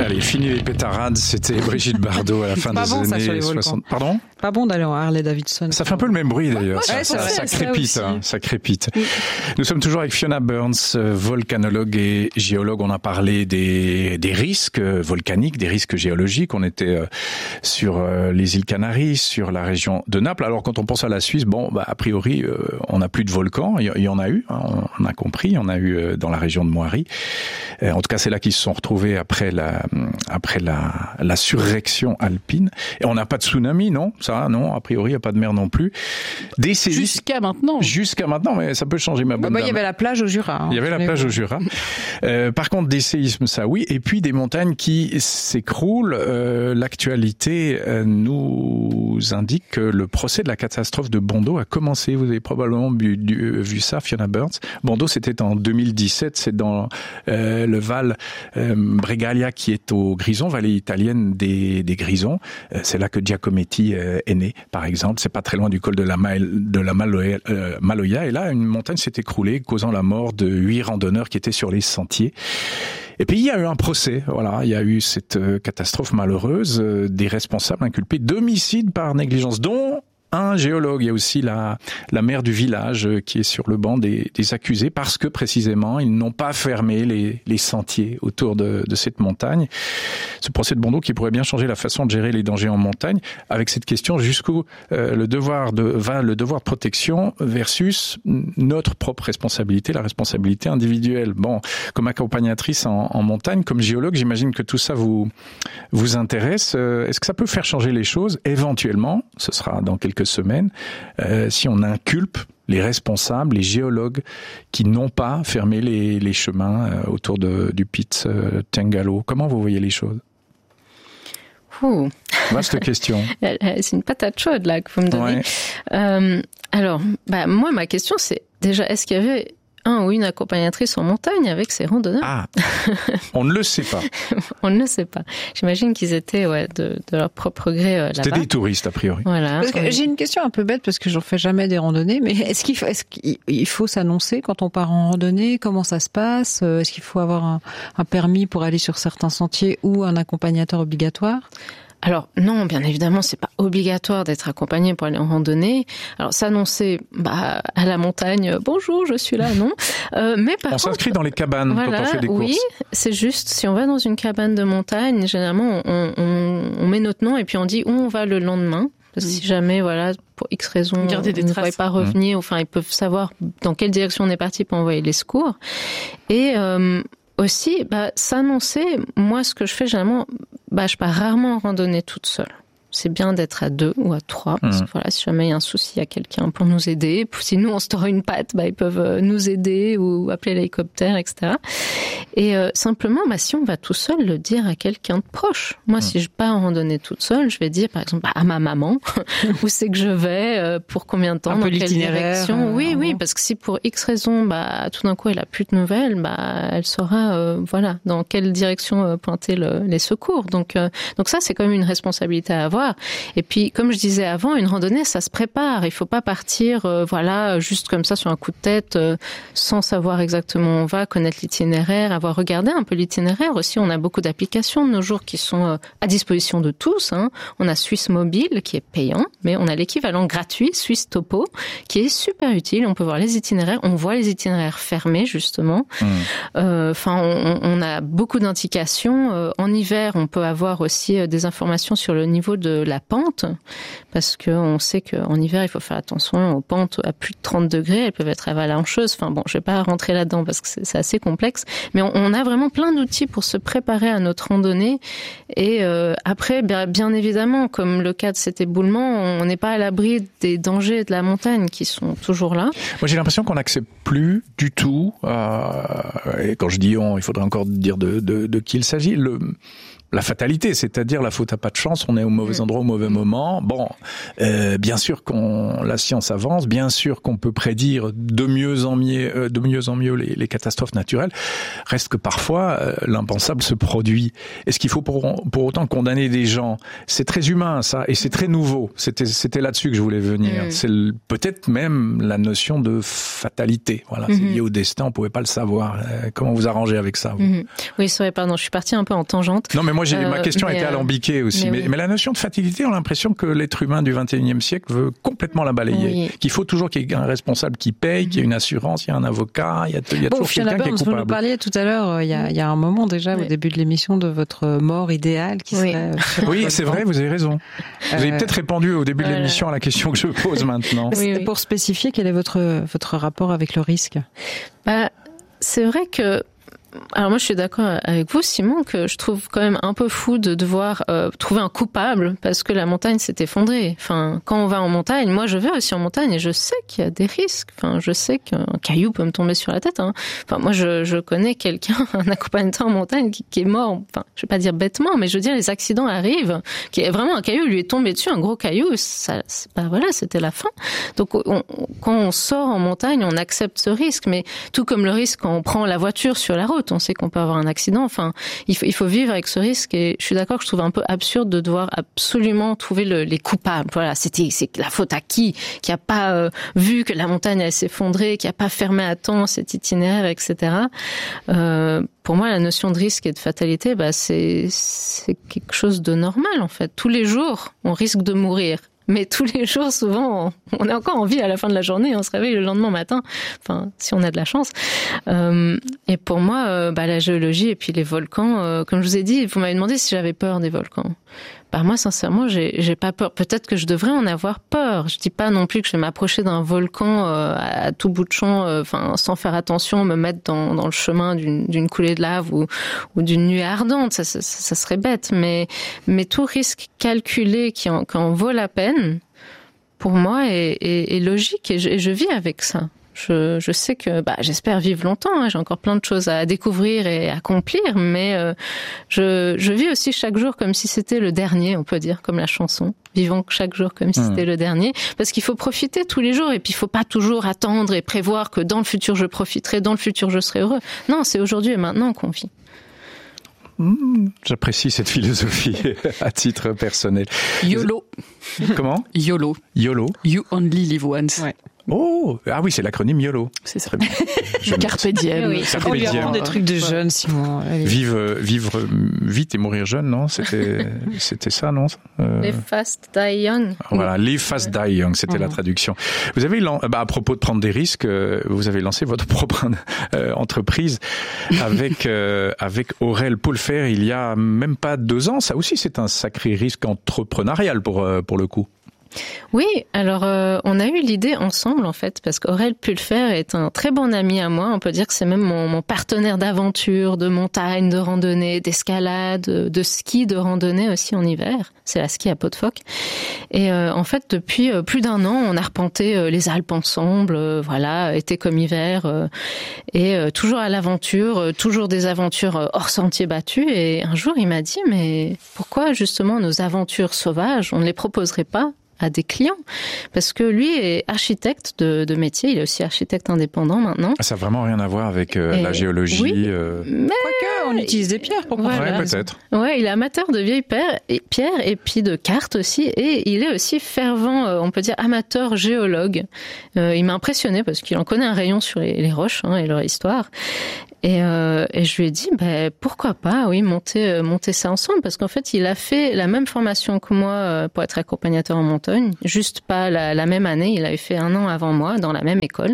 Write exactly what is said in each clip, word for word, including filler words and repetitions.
Allez, fini les pétarades, c'était Brigitte Bardot à la fin des bon, années soixante. Pardon ? Pas bon d'aller en Harley Davidson. Ça fait un peu le même bruit d'ailleurs, ouais, ça, ça, ça, ça crépite, ça, hein, ça crépite. Oui. Nous sommes toujours avec Fiona Burns, volcanologue et géologue. On a parlé des, des risques volcaniques, des risques géologiques. On était sur les îles Canaries, sur la région de Naples. Alors quand on pense à la Suisse, bon, bah, a priori, on n'a plus de volcans. Il y en a eu, hein, on a compris, il y en a eu dans la région de Moiry. En tout cas, c'est là qu'ils se sont retrouvés après la, après la, la surréaction alpine. Et on n'a pas de tsunami, non? Ça, non, a priori, il n'y a pas de mer non plus. Des séismes. Jusqu'à maintenant. Jusqu'à maintenant, mais ça peut changer, ma bonne bah, dame. Il y avait la plage au Jura. Hein, il y avait la plage au Jura. Euh, par contre, des séismes, ça oui. Et puis des montagnes qui s'écroulent. Euh, l'actualité euh, nous indique que le procès de la catastrophe de Bondo a commencé. Vous avez probablement vu, vu ça, Fiona Burns. Bondo, c'était en deux mille dix-sept. C'est dans euh, le Val euh, Bregaglia qui est au Grison, vallée italienne des, des Grisons. Euh, c'est là que Giacometti euh, est né, par exemple. C'est pas très loin du col de la, Mal, de la Maloya, euh, Maloya. Et là, une montagne s'est écroulée, causant la mort de huit randonneurs qui étaient sur les sentiers. Et puis il y a eu un procès, voilà, il y a eu cette euh, catastrophe malheureuse, euh, des responsables inculpés d'homicide par négligence, dont un géologue. Il y a aussi la, la maire du village qui est sur le banc des, des accusés parce que précisément ils n'ont pas fermé les, les sentiers autour de, de cette montagne. Ce procès de Bondo qui pourrait bien changer la façon de gérer les dangers en montagne, avec cette question jusqu'où euh, le devoir de va le devoir de protection versus notre propre responsabilité, la responsabilité individuelle. Bon, comme accompagnatrice en, en montagne, comme géologue, j'imagine que tout ça vous vous intéresse. Est-ce que ça peut faire changer les choses éventuellement? Ce sera dans quelques semaines, euh, si on inculpe les responsables, les géologues qui n'ont pas fermé les, les chemins euh, autour de, du Piz euh, Tengalo. Comment vous voyez les choses? Ouh. Vaste question. C'est une patate chaude là que vous me donnez. Ouais. Euh, alors, bah, moi, ma question, c'est déjà, est-ce qu'il y avait un ou une accompagnatrice en montagne avec ses randonneurs? Ah, on ne le sait pas. On ne le sait pas. J'imagine qu'ils étaient ouais, de, de leur propre gré euh, là-bas. C'était des touristes, a priori. Voilà. Parce que oui. J'ai une question un peu bête, parce que j'en fais jamais des randonnées, mais est-ce qu'il faut, est-ce qu'il faut s'annoncer quand on part en randonnée? Comment ça se passe? Est-ce qu'il faut avoir un, un permis pour aller sur certains sentiers ou un accompagnateur obligatoire? Alors non, bien évidemment, c'est pas obligatoire d'être accompagné pour aller en randonnée. Alors s'annoncer bah, à la montagne, bonjour, je suis là, non. Euh, mais par on contre, s'inscrit dans les cabanes voilà, quand on fait des courses. Oui, c'est juste. Si on va dans une cabane de montagne, généralement, on, on, on met notre nom et puis on dit où on va le lendemain. Parce que si jamais, voilà, pour X raisons, garder des on ne traces. pourrait pas revenir, mmh. enfin, ils peuvent savoir dans quelle direction on est parti pour envoyer les secours. Et euh, aussi, bah, s'annoncer, moi, ce que je fais généralement, bah, je pars rarement en randonnée toute seule. C'est bien d'être à deux ou à trois. Parce que, voilà, si jamais il y a un souci, il y a quelqu'un pour nous aider. Si nous, on se tord une patte, bah, ils peuvent nous aider ou appeler l'hélicoptère, et cetera. Et euh, simplement, bah, si on va tout seul, le dire à quelqu'un de proche. Moi, mmh. si je pars en randonnée toute seule, je vais dire, par exemple, bah, à ma maman, où c'est que je vais, euh, pour combien de temps, un dans peu quelle direction. Euh, oui, oui, parce que si pour X raison, bah, tout d'un coup, elle a plus de nouvelles, bah, elle saura, euh, voilà, dans quelle direction euh, pointer le, les secours. Donc, euh, donc ça, c'est quand même une responsabilité à avoir. Et puis, comme je disais avant, une randonnée, ça se prépare. Il faut pas partir, euh, voilà, juste comme ça sur un coup de tête, euh, sans savoir exactement où on va, connaître l'itinéraire, avoir regardé un peu l'itinéraire. Aussi, on a beaucoup d'applications de nos jours qui sont euh, à disposition de tous. Hein. On a Suisse Mobile qui est payant, mais on a l'équivalent gratuit, Suisse Topo, qui est super utile. On peut voir les itinéraires. On voit les itinéraires fermés, justement. Mmh. Euh, enfin, on, on a beaucoup d'indications. Euh, en hiver, on peut avoir aussi euh, des informations sur le niveau de la pente, parce qu'on sait qu'en hiver, il faut faire attention aux pentes à plus de trente degrés, elles peuvent être avalancheuses. Enfin bon, je vais pas rentrer là-dedans parce que c'est, c'est assez complexe, mais on, on a vraiment plein d'outils pour se préparer à notre randonnée. Et euh, après, bien, bien évidemment, comme le cas de cet éboulement, on n'est pas à l'abri des dangers de la montagne qui sont toujours là. Moi, j'ai l'impression qu'on n'accepte plus du tout, euh, et quand je dis on, il faudrait encore dire de, de, de qui il s'agit, le... la fatalité, c'est-à-dire la faute à pas de chance, on est au mauvais endroit au mauvais moment. Bon, euh, bien sûr qu'on la science avance, bien sûr qu'on peut prédire de mieux en mieux, de mieux en mieux les, les catastrophes naturelles. Reste que parfois euh, l'impensable se produit. Est-ce qu'il faut pour, pour autant condamner des gens? C'est très humain ça, et c'est très nouveau. C'était c'était là-dessus que je voulais venir. Mmh. C'est le, peut-être même la notion de fatalité. Voilà, mmh. c'est lié au destin, on pouvait pas le savoir. Euh, comment vous arrangez avec ça vous? Mmh. Oui, c'est vrai. Pardon, je suis partie un peu en tangente. Non mais moi, j'ai, euh, ma question mais, était alambiquée aussi. Mais, mais, mais, oui. mais la notion de fatalité, on a l'impression que l'être humain du vingt et unième siècle veut complètement la balayer. Oui. Qu'il faut toujours qu'il y ait un responsable qui paye, qu'il y ait une assurance, il y a un avocat, il y a, il y a bon, toujours quelqu'un qui est coupable. Vous nous parliez tout à l'heure, il y a, il y a un moment déjà, oui. au début de l'émission, de votre mort idéale qui oui. serait... Oui, c'est vrai, vous avez raison. Vous avez euh... peut-être répondu au début de voilà. l'émission à la question que je pose maintenant. Oui, oui. Pour spécifier, quel est votre, votre rapport avec le risque ? Bah, c'est vrai que alors moi je suis d'accord avec vous Simon que je trouve quand même un peu fou de devoir euh, trouver un coupable parce que la montagne s'est effondrée. Enfin, quand on va en montagne, moi je vais aussi en montagne et je sais qu'il y a des risques. Enfin, je sais qu'un caillou peut me tomber sur la tête. Hein. Enfin, moi je, je connais quelqu'un, un accompagnateur en montagne qui, qui est mort. Enfin, je vais pas dire bêtement, mais je veux dire les accidents arrivent. Qui est vraiment un caillou lui est tombé dessus, un gros caillou. Ça, bah voilà, c'était la fin. Donc on, quand on sort en montagne, on accepte ce risque. Mais tout comme le risque quand on prend la voiture sur la route. On sait qu'on peut avoir un accident. Enfin, il faut, il faut vivre avec ce risque. Et je suis d'accord que je trouve un peu absurde de devoir absolument trouver le, les coupables. Voilà, c'était c'est la faute à qui qui a pas euh, vu que la montagne allait s'effondrer, qui a pas fermé à temps cet itinéraire, et cetera. Euh, pour moi, la notion de risque et de fatalité, bah c'est c'est quelque chose de normal en fait. Tous les jours, on risque de mourir. Mais tous les jours, souvent, on est encore en vie à la fin de la journée, on se réveille le lendemain matin, enfin, si on a de la chance. Euh, et pour moi, euh, bah, la géologie et puis les volcans, euh, comme je vous ai dit, vous m'avez demandé si j'avais peur des volcans. Bah, moi, sincèrement, j'ai, j'ai pas peur. Peut-être que je devrais en avoir peur. Je dis pas non plus que je vais m'approcher d'un volcan euh, à tout bout de champ, enfin, euh, sans faire attention, me mettre dans, dans le chemin d'une, d'une coulée de lave ou, ou d'une nuée ardente. Ça, ça, ça serait bête. Mais, mais tout risque calculé qui en, qui en vaut la peine, pour moi, est, est, est logique et je, et je vis avec ça. Je, je sais que, bah, j'espère vivre longtemps. Hein, j'ai encore plein de choses à découvrir et à accomplir, mais euh, je, je vis aussi chaque jour comme si c'était le dernier, on peut dire, comme la chanson. Vivons chaque jour comme si mmh. c'était le dernier, parce qu'il faut profiter tous les jours et puis il faut pas toujours attendre et prévoir que dans le futur je profiterai, dans le futur je serai heureux. Non, c'est aujourd'hui et maintenant qu'on vit. Mmh, j'apprécie cette philosophie à titre personnel. YOLO. Comment ? YOLO. YOLO. You only live once. Ouais. Oh, ah oui, c'est l'acronyme YOLO. C'est ça. Carpe diem. Oui, on lui apprend des trucs de jeunes, Simon. Vivre, vivre vite et mourir jeune, non ? C'était, c'était ça, non ? euh... Live fast, die young. Voilà, live fast, die young, c'était mmh. la traduction. Vous avez, bah, à propos de prendre des risques, vous avez lancé votre propre euh, entreprise avec euh, avec Aurel Poulfer il y a même pas deux ans. Ça aussi, c'est un sacré risque entrepreneurial pour pour le coup. Oui, alors euh, on a eu l'idée ensemble en fait, parce qu'Aurel Poulfer est un très bon ami à moi. On peut dire que c'est même mon, mon partenaire d'aventure, de montagne, de randonnée, d'escalade, de ski, de randonnée aussi en hiver. C'est la ski à Pot-de-Phoque. Et euh, en fait, depuis euh, plus d'un an, on a arpenté euh, les Alpes ensemble, euh, voilà, été comme hiver, euh, et euh, toujours à l'aventure, euh, toujours des aventures euh, hors sentiers battus. Et un jour, il m'a dit, mais pourquoi justement nos aventures sauvages, on ne les proposerait pas à des clients, parce que lui est architecte de, de métier, il est aussi architecte indépendant maintenant. Ça n'a vraiment rien à voir avec euh, la géologie. Oui, euh... mais quoique on utilise des pierres pour voilà. Ouais, peut-être. Ouais, il est amateur de vieilles pierres et, pierres et puis de cartes aussi, et il est aussi fervent, on peut dire amateur géologue. Euh, il m'a impressionné parce qu'il en connaît un rayon sur les, les roches hein, et leur histoire. Et, euh, et je lui ai dit, bah, pourquoi pas, oui, monter, euh, monter ça ensemble, parce qu'en fait, il a fait la même formation que moi euh, pour être accompagnateur en montagne, juste pas la, la même année, il avait fait un an avant moi dans la même école.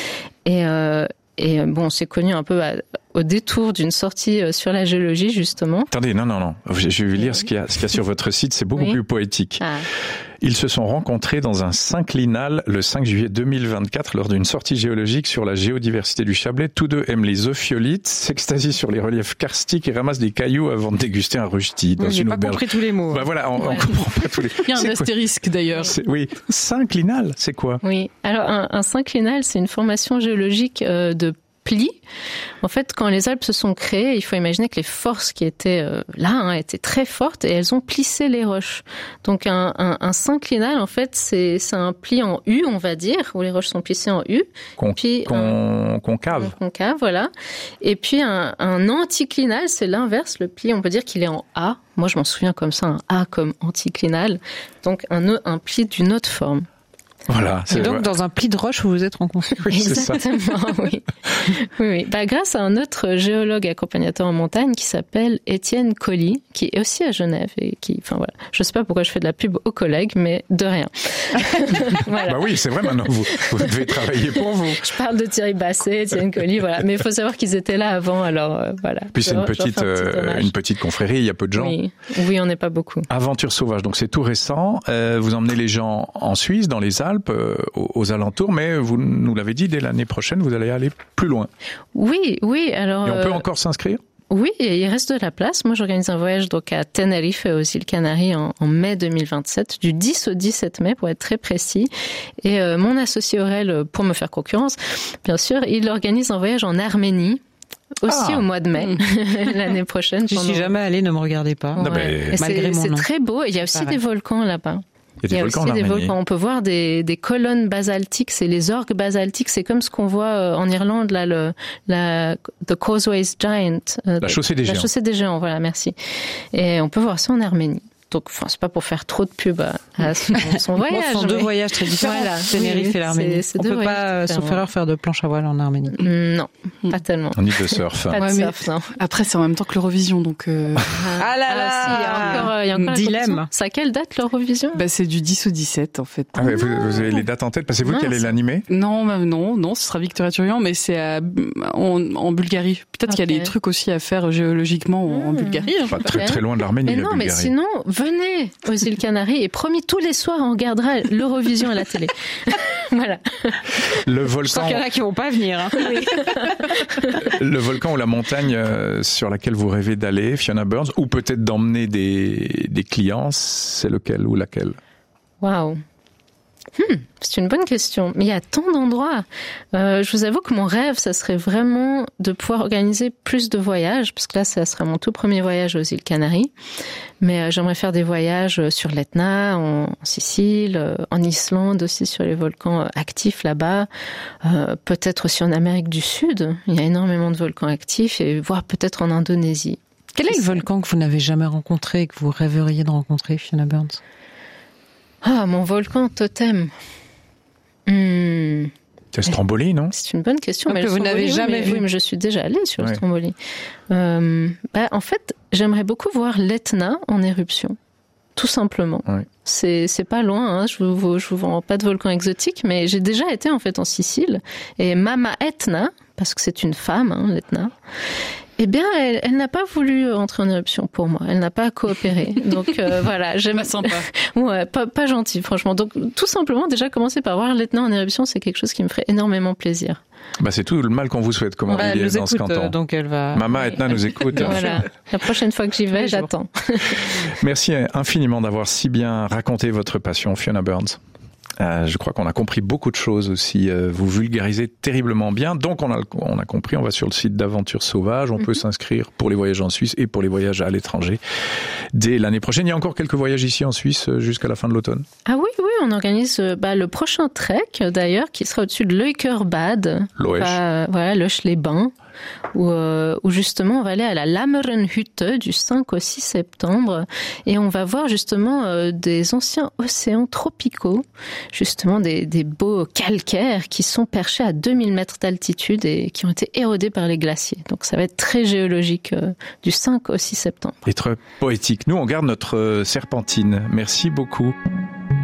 Et, euh, et bon, on s'est connus un peu à, au détour d'une sortie sur la géologie, justement. Attendez, non, non, non, je vais lire ce qu'il y a, ce qu'il y a sur votre site, c'est beaucoup oui. plus poétique. Ah. Ils se sont rencontrés dans un synclinal le cinq juillet deux mille vingt-quatre lors d'une sortie géologique sur la géodiversité du Chablais. Tous deux aiment les ophiolites, s'extasient sur les reliefs karstiques et ramassent des cailloux avant de déguster un rushti dans oui, une auberge. J'ai pas compris tous les mots. Bah voilà, on, ouais. on comprend pas tous les. Il y a un astérisque d'ailleurs. C'est, oui, synclinal, c'est quoi ? Oui, alors un, un synclinal, c'est une formation géologique euh, de plis. En fait, quand les Alpes se sont créées, il faut imaginer que les forces qui étaient euh, là hein, étaient très fortes et elles ont plissé les roches. Donc un, un, un synclinal, en fait, c'est, c'est un pli en U, on va dire, où les roches sont plissées en U. Con, puis con, un, concave. Un concave, voilà. Et puis un, un anticlinal, c'est l'inverse. Le pli, on peut dire qu'il est en A. Moi, je m'en souviens comme ça, un A comme anticlinal. Donc un, un pli d'une autre forme. Voilà. Et donc, dans un pli de roche, vous vous êtes rencontrés. Oui, c'est ça. Exactement, oui. oui, oui. Bah, grâce à un autre géologue accompagnateur en montagne qui s'appelle Étienne Colli, qui est aussi à Genève et qui, enfin voilà. Je sais pas pourquoi je fais de la pub aux collègues, mais de rien. Voilà. Bah oui, c'est vrai, maintenant, vous, vous devez travailler pour vous. Je parle de Thierry Basset, Étienne Colli, voilà. Mais il faut savoir qu'ils étaient là avant, alors, euh, voilà. Puis c'est Je- une je petite, refais un petit euh, hommage. une petite confrérie, il y a peu de gens. Oui, oui, on n'est pas beaucoup. Aventure sauvage, donc c'est tout récent. Euh, vous emmenez les gens en Suisse, dans les Alpes, euh, aux, aux alentours, mais vous nous l'avez dit, dès l'année prochaine, vous allez aller plus loin. Oui, oui, alors. Et on peut euh, encore s'inscrire? Oui, et il reste de la place. Moi, j'organise un voyage donc à Tenerife et aux îles Canaries en, en mai deux mille vingt-sept, du dix au dix-sept mai pour être très précis. Et euh, mon associé Aurel, pour me faire concurrence, bien sûr, il organise un voyage en Arménie. Aussi Ah. au mois de mai, l'année prochaine. Je suis jamais allée, ne me regardez pas. Non, Ouais. mais- Et c'est- Malgré mon C'est nom. très beau. Il y a aussi Pareil. des volcans là-bas. Il y a des Il y a volcans aussi en des Arménie. volcans. On peut voir des, des colonnes basaltiques. C'est les orgues basaltiques. C'est comme ce qu'on voit euh, en Irlande, là, le, la, The Causeways Giant. euh, La chaussée des la géants. chaussée des géants, voilà, merci. Et on peut voir ça en Arménie. Donc, enfin, c'est pas pour faire trop de pub à, à son, son Bon, voyage. ce sont deux mais- voyages très différents, Voilà. Tenerife Oui, et l'Arménie. c'est- c'est On deux peut voyages pas, euh, différents. sauf erreur, faire de planche à voile en Arménie. Non, pas tellement. On dit de surf. Pas de Ouais, mais- surf, non. Après, c'est en même temps que l'Eurovision, donc euh, Ah là là, si, il y a encore, euh, il y a encore la dilemme. compétition. C'est à quelle date l'Eurovision? bah, c'est du dix au dix-sept, en fait. Ah ouais, vous, vous avez les dates en tête, parce que c'est vous qui Mince. allez l'animer? Non, bah, non, non, ce sera Victoria Turian, mais c'est à- en, en Bulgarie. Peut-être qu'il y a Ok. des trucs aussi à faire géologiquement en, en Mmh. Bulgarie. hein. Pas très, Ok. très loin de l'Arménie, Mais la non, mais Bulgarie. sinon, venez aux îles Canaries et promis, tous les soirs, on regardera l'Eurovision à la télé. Voilà. Le Je volcan, sens qu'il y en a qui vont pas venir. Hein. le volcan ou la montagne euh, sur laquelle vous rêvez d'aller, Fiona Burns, ou peut-être d'emmener des, des clients, c'est lequel ou laquelle? Waouh. Hmm, c'est une bonne question. Mais il y a tant d'endroits. Euh, je vous avoue que mon rêve, ça serait vraiment de pouvoir organiser plus de voyages, parce que là, ça sera mon tout premier voyage aux îles Canaries. Mais euh, j'aimerais faire des voyages sur l'Etna, en, en Sicile, euh, en Islande aussi, sur les volcans euh, actifs là-bas. Euh, peut-être aussi en Amérique du Sud. Il y a énormément de volcans actifs, et voire peut-être en Indonésie. Quel est le volcan que vous n'avez jamais rencontré et que vous rêveriez de rencontrer, Fiona Burns? Ah, mon volcan totem. Hmm. C'est Stromboli, non? C'est une bonne question. Donc mais que le vous n'avez Stromboli, jamais oui, mais, vu. Oui, mais je suis déjà allée sur Ouais. le Stromboli. Euh, bah, en fait, j'aimerais beaucoup voir l'Etna en éruption. Tout simplement. Ouais. C'est, c'est pas loin, hein. Je vous, je vous vends pas de volcan exotique, mais j'ai déjà été, en fait, en Sicile. Et Mama Etna, parce que c'est une femme, hein, l'Etna, eh bien, elle, elle n'a pas voulu entrer en éruption pour moi. Elle n'a pas coopéré. Donc, euh, voilà. J'aime... Pas sympa. Ouais, pas, pas gentil, franchement. Donc, tout simplement, déjà, commencer par voir l'Etna en éruption, c'est quelque chose qui me ferait énormément plaisir. Bah, c'est tout le mal qu'on vous souhaite, comme on Ouais, dit elle nous dans ce écoute, canton. euh, donc elle va. Maman Etna nous écoute. Voilà. La prochaine fois que j'y vais, Tous les jours. j'attends. Merci infiniment d'avoir si bien raconté votre passion, Fiona Burns. Euh, je crois qu'on a compris beaucoup de choses aussi. Euh, vous vulgarisez terriblement bien. Donc, on a, on a compris, on va sur le site d'Aventure Sauvage. On peut s'inscrire pour les voyages en Suisse et pour les voyages à l'étranger dès l'année prochaine. Il y a encore quelques voyages ici en Suisse euh, jusqu'à la fin de l'automne. Ah oui, oui, on organise euh, bah, le prochain trek, d'ailleurs, qui sera au-dessus de Leukerbad. Loesch. Bah, voilà, Loesch-les-Bains. Où, euh, où justement on va aller à la Lammerenhütte du cinq au six septembre et on va voir justement euh, des anciens océans tropicaux, justement des, des beaux calcaires qui sont perchés à deux mille mètres d'altitude et qui ont été érodés par les glaciers. Donc ça va être très géologique euh, du cinq au six septembre. Et très poétique. Nous, on garde notre euh, serpentine. Merci beaucoup.